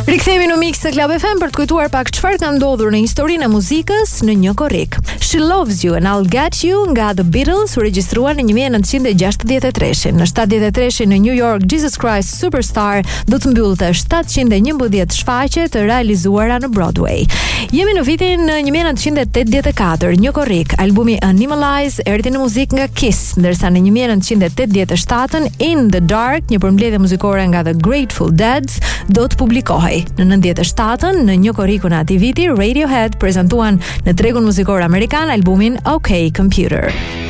Rikthehemi në Mix të Club FM për të kujtuar pak çfarë ka ndodhur në historinë e muzikës në një korrik. She Loves You and I'll Get You nga The Beatles u regjistrua në 1963. Në 73 në New York, Jesus Christ Superstar do të mbyllte 711 shfaqje të realizuara në Broadway. Jemi në vitin 1984, një korrik, albumi Animalize erdhi në muzikë nga Kiss, ndërsa në 1987 In the Dark, një përmbledhje muzikore nga The Grateful Dead, do të publikohej. Në 97-ën, në një korrikun e atij viti, Radiohead prezantuan në tregun muzikor amerikan albumin OK Computer.